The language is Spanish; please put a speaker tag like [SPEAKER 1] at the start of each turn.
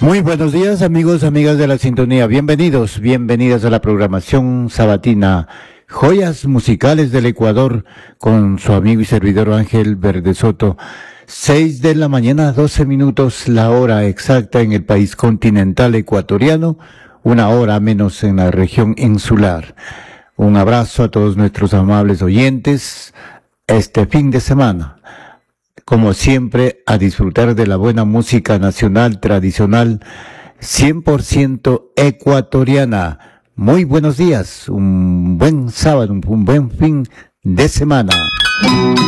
[SPEAKER 1] Muy buenos días, amigos, amigas de la sintonía. Bienvenidos, bienvenidas a la programación sabatina Joyas Musicales del Ecuador con su amigo y servidor Ángel Verdesoto. 6 de la mañana, 12 minutos, la hora exacta en el país continental ecuatoriano, una hora menos en la región insular. Un abrazo a todos nuestros amables oyentes este fin de semana. Como siempre, a disfrutar de la buena música nacional tradicional 100% ecuatoriana. Muy buenos días, un buen sábado, un buen fin de semana.